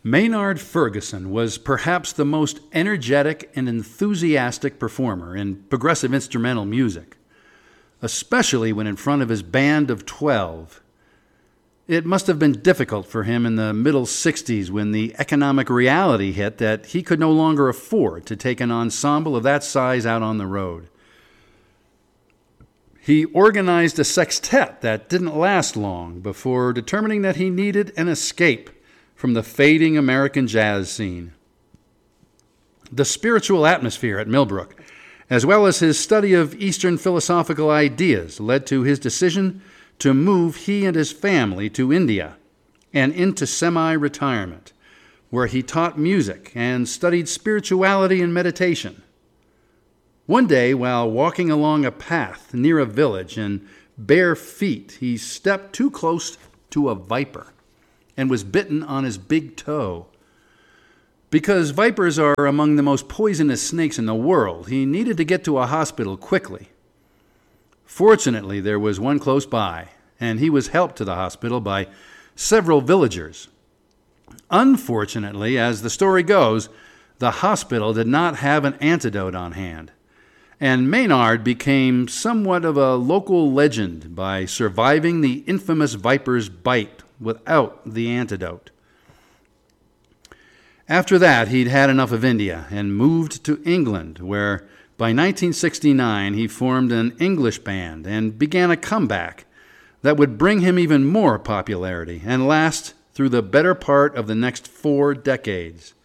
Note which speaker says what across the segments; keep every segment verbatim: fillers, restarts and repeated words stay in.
Speaker 1: Maynard Ferguson was perhaps the most energetic and enthusiastic performer in progressive instrumental music, especially when in front of his band of twelve. It must have been difficult for him in the middle sixties when the economic reality hit that he could no longer afford to take an ensemble of that size out on the road. He organized a sextet that didn't last long before determining that he needed an escape from the fading American jazz scene. The spiritual atmosphere at Millbrook, as well as his study of Eastern philosophical ideas, led to his decision to move he and his family to India and into semi-retirement, where he taught music and studied spirituality and meditation. One day, while walking along a path near a village in bare feet, he stepped too close to a viper and was bitten on his big toe. Because vipers are among the most poisonous snakes in the world, he needed to get to a hospital quickly. Fortunately, there was one close by, and he was helped to the hospital by several villagers. Unfortunately, as the story goes, the hospital did not have an antidote on hand, and Maynard became somewhat of a local legend by surviving the infamous viper's bite without the antidote. After that, he'd had enough of India and moved to England, where by nineteen sixty-nine he formed an English band and began a comeback that would bring him even more popularity and last through the better part of the next four decades.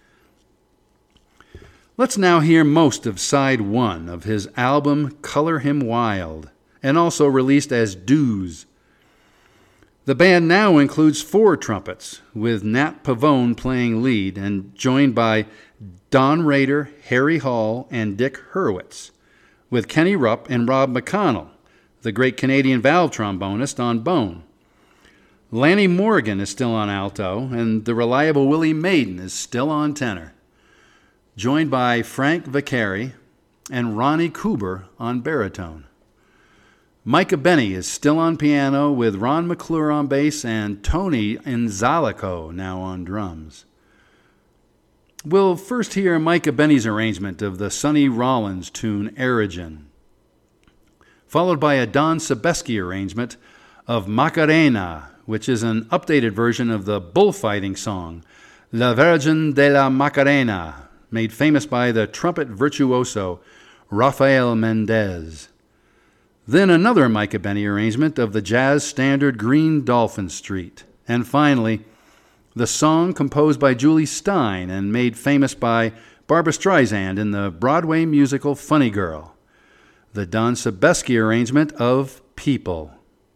Speaker 1: Let's now hear most of side one of his album Color Him Wild, and also released as Dues. The band now includes four trumpets, with Nat Pavone playing lead and joined by Don Rader, Harry Hall, and Dick Hurwitz, with Kenny Rupp and Rob McConnell, the great Canadian valve trombonist, on bone. Lanny Morgan is still on alto, and the reliable Willie Maiden is still on tenor, joined by Frank Vaccari and Ronnie Cooper on baritone. Micah Benny is still on piano, with Ron McClure on bass and Tony Inzalico now on drums. We'll first hear Micah Benny's arrangement of the Sonny Rollins tune Erigen, followed by a Don Sebesky arrangement of Macarena, which is an updated version of the bullfighting song La Virgen de la Macarena, made famous by the trumpet virtuoso Rafael Mendez. Then another Micah Benny arrangement of the jazz standard Green Dolphin Street. And finally, the song composed by Julie Stein and made famous by Barbra Streisand in the Broadway musical Funny Girl, the Don Sebesky arrangement of People.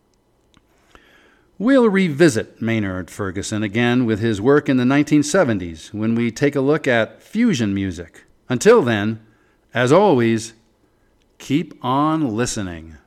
Speaker 1: We'll revisit Maynard Ferguson again with his work in the nineteen seventies when we take a look at fusion music. Until then, as always, keep on listening.